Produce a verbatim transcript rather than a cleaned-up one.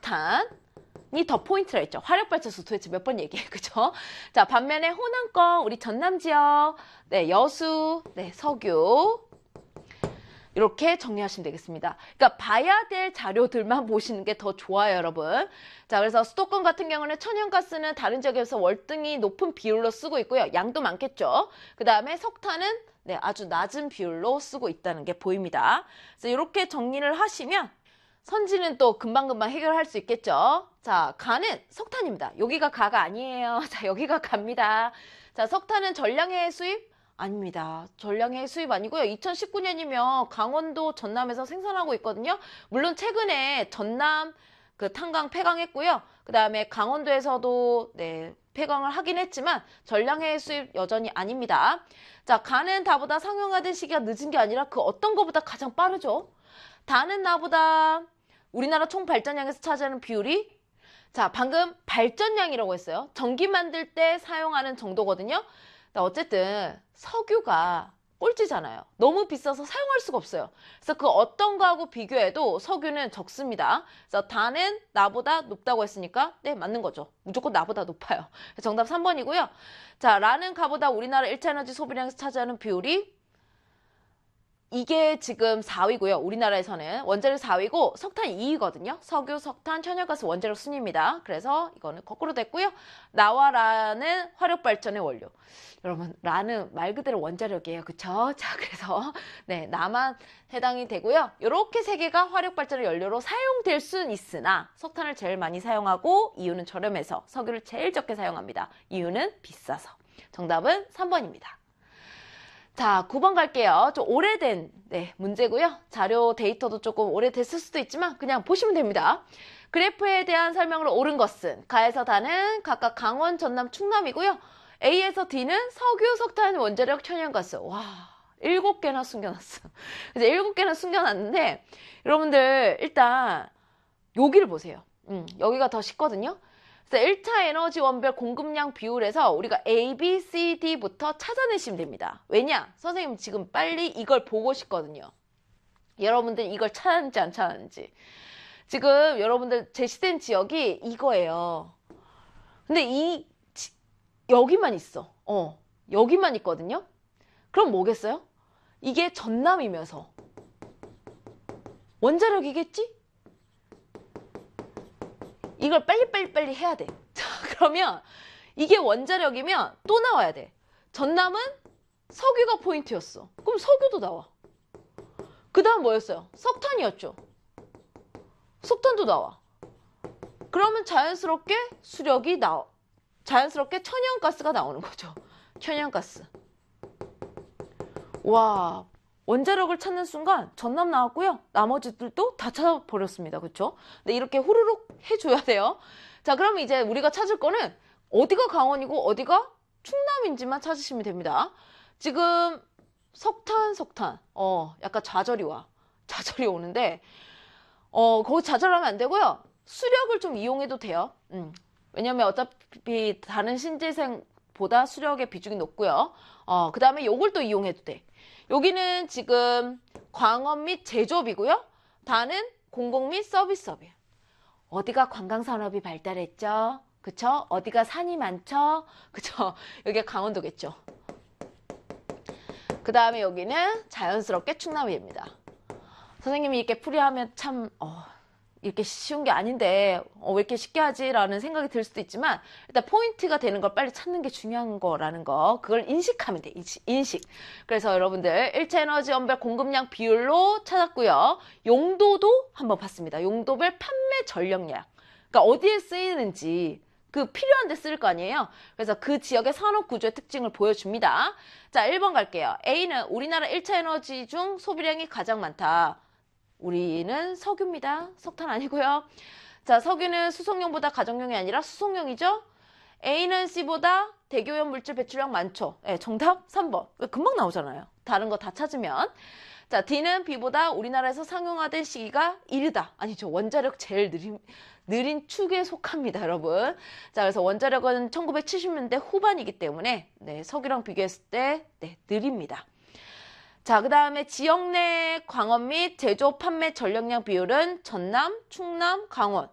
석탄이 더 포인트라 했죠. 화력발전소 도대체 몇 번 얘기해, 그죠? 자, 반면에 호남권, 우리 전남 지역, 네, 여수, 네, 석유. 이렇게 정리하시면 되겠습니다. 그러니까 봐야 될 자료들만 보시는 게 더 좋아요, 여러분. 자, 그래서 수도권 같은 경우는 천연가스는 다른 지역에서 월등히 높은 비율로 쓰고 있고요. 양도 많겠죠. 그 다음에 석탄은 네, 아주 낮은 비율로 쓰고 있다는 게 보입니다. 그래서 이렇게 정리를 하시면 선지는 또 금방금방 해결할 수 있겠죠. 자, 가는 석탄입니다. 여기가 가가 아니에요. 자, 여기가 갑니다. 자, 석탄은 전량의 수입? 아닙니다. 전량의 수입 아니고요. 이천십구 년이면 강원도 전남에서 생산하고 있거든요. 물론 최근에 전남 그 탄광 폐광했고요. 그 다음에 강원도에서도 네, 폐광을 하긴 했지만 전량의 수입 여전히 아닙니다. 자, 가는 다보다 상용화된 시기가 늦은 게 아니라 그 어떤 것보다 가장 빠르죠. 다는 나보다 우리나라 총 발전량에서 차지하는 비율이 자, 방금 발전량이라고 했어요. 전기 만들 때 사용하는 정도거든요. 어쨌든 석유가 꼴찌잖아요. 너무 비싸서 사용할 수가 없어요. 그래서 그 어떤 거하고 비교해도 석유는 적습니다. 그래서 다는 나보다 높다고 했으니까 네, 맞는 거죠. 무조건 나보다 높아요. 정답 삼 번이고요. 자, 라는 가보다 우리나라 일 차 에너지 소비량에서 차지하는 비율이 이게 지금 사 위고요. 우리나라에서는 원자력 사 위고 석탄 이 위거든요. 석유, 석탄, 천연가스 원자력 순위입니다. 그래서 이거는 거꾸로 됐고요. 나와 라는 화력발전의 원료. 여러분, 라는 말 그대로 원자력이에요. 그쵸? 자, 그래서 네, 나만 해당이 되고요. 이렇게 세 개가 화력발전의 연료로 사용될 수는 있으나 석탄을 제일 많이 사용하고 이유는 저렴해서 석유를 제일 적게 사용합니다. 이유는 비싸서. 정답은 삼 번입니다. 자, 구 번 갈게요. 좀 오래된 네, 문제고요. 자료 데이터도 조금 오래됐을 수도 있지만 그냥 보시면 됩니다. 그래프에 대한 설명으로 옳은 것은 가에서 다는 각각 강원, 전남, 충남이고요. A에서 D는 석유, 석탄, 원자력, 천연가스. 와, 일곱 개나 숨겨놨어. 이제 일곱 개나 숨겨놨는데 여러분들 일단 여기를 보세요. 음, 여기가 더 쉽거든요. 그래서 일 차 에너지 원별 공급량 비율에서 우리가 A, B, C, D부터 찾아내시면 됩니다. 왜냐? 선생님 지금 빨리 이걸 보고 싶거든요. 여러분들 이걸 찾았는지 안 찾았는지. 지금 여러분들 제시된 지역이 이거예요. 근데 이 지, 여기만 있어. 어, 여기만 있거든요. 그럼 뭐겠어요? 이게 전남이면서 원자력이겠지? 이걸 빨리빨리빨리 해야 돼. 자, 그러면 이게 원자력이면 또 나와야 돼. 전남은 석유가 포인트였어. 그럼 석유도 나와. 그 다음 뭐였어요? 석탄이었죠. 석탄도 나와. 그러면 자연스럽게 수력이 나와. 자연스럽게 천연가스가 나오는 거죠. 천연가스. 와, 원자력을 찾는 순간 전남 나왔고요. 나머지들도 다 찾아버렸습니다. 그렇죠? 근데 이렇게 후루룩 해줘야 돼요. 자, 그럼 이제 우리가 찾을 거는 어디가 강원이고 어디가 충남인지만 찾으시면 됩니다. 지금 석탄, 석탄. 어, 약간 좌절이 와. 좌절이 오는데 어, 거기 좌절하면 안 되고요. 수력을 좀 이용해도 돼요. 음. 왜냐면 어차피 다른 신재생보다 수력의 비중이 높고요. 어, 그 다음에 요걸 또 이용해도 돼. 여기는 지금 광업 및 제조업이고요. 다는 공공 및 서비스업이에요. 어디가 관광산업이 발달했죠? 그쵸? 어디가 산이 많죠? 그쵸? 여기가 강원도겠죠. 그 다음에 여기는 자연스럽게 충남입니다. 선생님이 이렇게 풀이하면 참 어, 이렇게 쉬운 게 아닌데 어, 왜 이렇게 쉽게 하지? 라는 생각이 들 수도 있지만 일단 포인트가 되는 걸 빨리 찾는 게 중요한 거라는 거 그걸 인식하면 돼. 인식. 그래서 여러분들 일 차 에너지 원별 공급량 비율로 찾았고요. 용도도 한번 봤습니다. 용도별 판매 전력량. 그러니까 어디에 쓰이는지 그 필요한 데 쓸 거 아니에요. 그래서 그 지역의 산업 구조의 특징을 보여줍니다. 자, 일 번 갈게요. A는 우리나라 일 차 에너지 중 소비량이 가장 많다. 우리는 석유입니다. 석탄 아니고요. 자, 석유는 수송용보다 가정용이 아니라 수송용이죠. A는 C보다 대기오염 물질 배출량 많죠. 네, 정답 삼 번. 금방 나오잖아요. 다른 거 다 찾으면. 자, D는 B보다 우리나라에서 상용화된 시기가 이르다. 아니죠. 원자력 제일 느린, 느린 축에 속합니다, 여러분. 자, 그래서 원자력은 천구백칠십 년대 후반이기 때문에 네, 석유랑 비교했을 때 네, 느립니다. 자, 그 다음에 지역 내 광업 및 제조 판매 전력량 비율은 전남, 충남, 강원